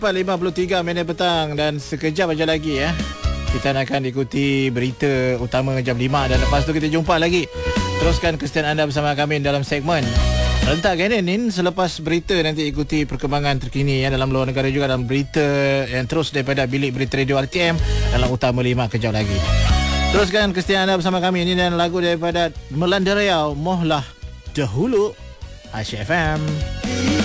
4:53 minit petang dan sekejap aja lagi kita akan ikuti berita utama jam 5 dan lepas tu kita jumpa lagi. Teruskan kesetiaan anda bersama kami dalam segmen Rentak Genin. Selepas berita nanti ikuti perkembangan terkini dalam luar negara juga dalam berita yang terus daripada bilik berita radio RTM dalam Utama 5 kejap lagi. Teruskan kesetiaan anda bersama kami ini dan lagu daripada Melanda Riau, Mohlah Dahulu, Aisyah FM.